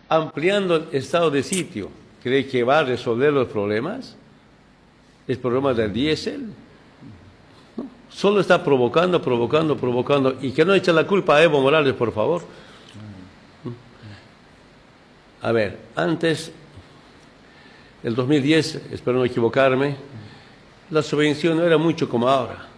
ampliando el estado de sitio, ¿cree que va a resolver los problemas? ¿El problema del diésel? No, solo está provocando, y que no eche la culpa a Evo Morales, por favor. A ver, antes, el 2010, espero no equivocarme, la subvención no era mucho como ahora.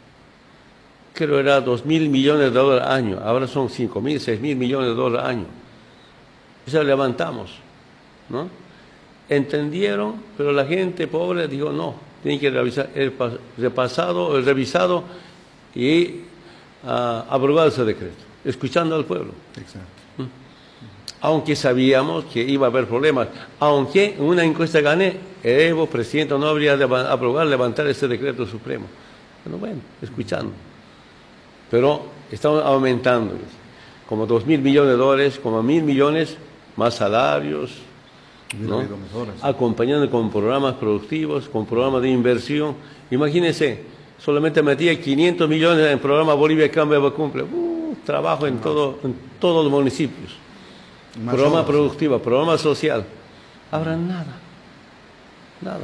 Creo que era $2.000 millones al año, ahora son 5.000, 6.000 millones al año. Eso levantamos, ¿no? Entendieron, pero la gente pobre dijo no, tiene que revisar el revisado y aprobar ese decreto, escuchando al pueblo. Exacto. Aunque sabíamos que iba a haber problemas, aunque en una encuesta gané, Evo, presidente, no habría de aprobar, levantar ese decreto supremo. Bueno, escuchando. Pero estamos aumentando, como $2.000 millones, como 1.000 millones, más salarios, ¿no? Acompañando con programas productivos, con programas de inversión. Imagínense, solamente metía 500 millones en el programa Bolivia Cambia Cumple. Trabajo en todos los municipios. Programa productivo, programa social. Ahora nada. ¿No?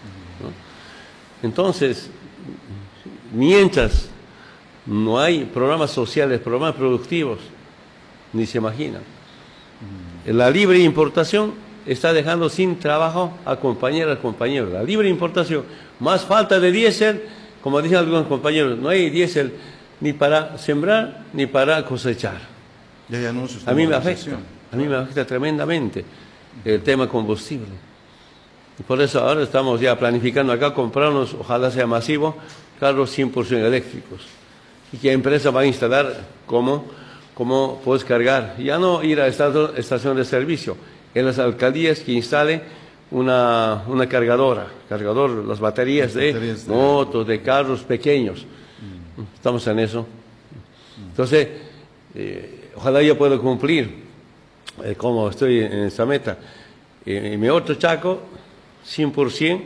Entonces, mientras no hay programas sociales, programas productivos, ni se imaginan. La libre importación está dejando sin trabajo a compañeras y compañeros. La libre importación, más falta de diésel, como dicen algunos compañeros, no hay diésel ni para sembrar ni para cosechar. A mí me afecta tremendamente el tema combustible. Y por eso ahora estamos ya planificando acá comprarnos, ojalá sea masivo, carros 100% eléctricos. Y que empresas van a instalar cómo puedes cargar. Ya no ir a estación de servicio. En las alcaldías que instale una cargador, las baterías de motos, de carros pequeños. Estamos en eso. Entonces, ojalá yo pueda cumplir como estoy en esta meta. En mi otro Chaco, 100%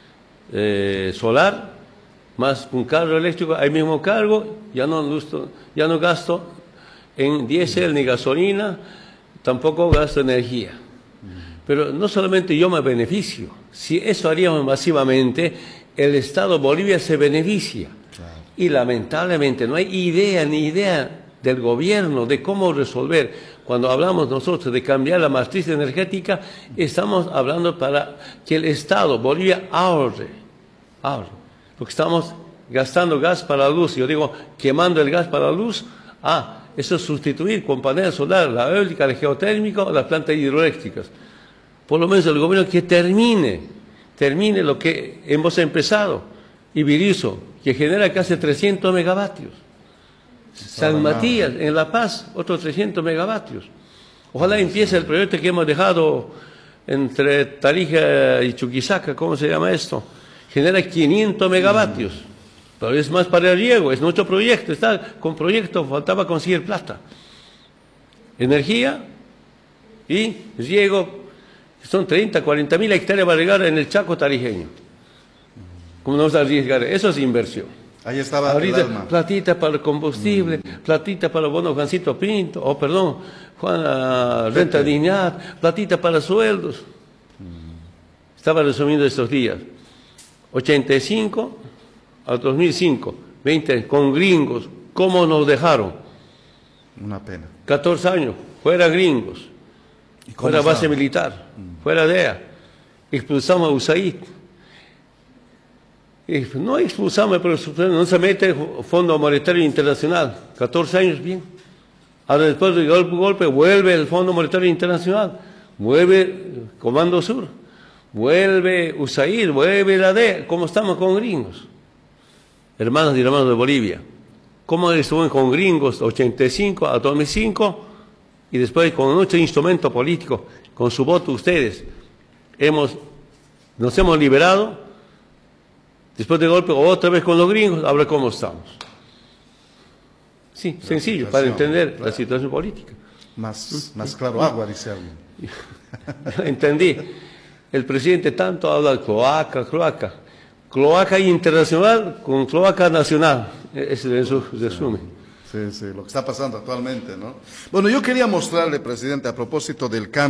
solar, más un carro eléctrico, ahí mismo cargo, ya no gasto en diésel ni gasolina, tampoco gasto energía. Pero no solamente yo me beneficio, si eso haríamos masivamente, el Estado Bolivia se beneficia. Claro. Y lamentablemente no hay ni idea del gobierno de cómo resolver. Cuando hablamos nosotros de cambiar la matriz energética, estamos hablando para que el Estado Bolivia ahorre. Porque estamos gastando gas para la luz. Yo digo, quemando el gas para la luz, eso es sustituir con paneles solares, la eólica, el geotérmico o las plantas hidroeléctricas. Por lo menos el gobierno que termine lo que hemos empezado. Ibirizo, que genera casi 300 megavatios. San Matías, en La Paz, otros 300 megavatios. Ojalá empiece el proyecto que hemos dejado entre Tarija y Chuquisaca, ¿cómo se llama esto? Genera 500 megavatios. Pero es más para el riego, es nuestro proyecto. Está con proyecto, faltaba conseguir plata. Energía y riego. Son 30, 40 mil hectáreas para regar en el Chaco tarijeño. ¿Cómo no vamos a arriesgar? Eso es inversión. Ahí estaba ahorita, el alma. Platita para el combustible, platita para el bono Juancito Pinto, Juan Renta Dignidad, platita para sueldos. Estaba resumiendo estos días. 85 al 2005, 20 con gringos, ¿cómo nos dejaron? Una pena. 14 años, fuera gringos, fuera base militar, fuera DEA. Expulsamos a USAID. No expulsamos, pero no se mete el Fondo Monetario Internacional. 14 años, bien. Ahora después del golpe vuelve el Fondo Monetario Internacional, vuelve Comando Sur, vuelve USAID, vuelve la DEA. ¿Cómo estamos con gringos? Hermanos y hermanos de Bolivia. ¿Cómo estuvimos con gringos 85 a 2005? Y después con nuestro instrumento político, con su voto ustedes, nos hemos liberado. Después del golpe, otra vez con los gringos, ahora cómo estamos. Sí, sencillo, para entender la situación política. Más claro agua, dice alguien. Entendí. El presidente tanto habla de cloaca. Cloaca internacional con cloaca nacional. Ese es su resumen. Sí, lo que está pasando actualmente, ¿no? Bueno, yo quería mostrarle, presidente, a propósito del cambio.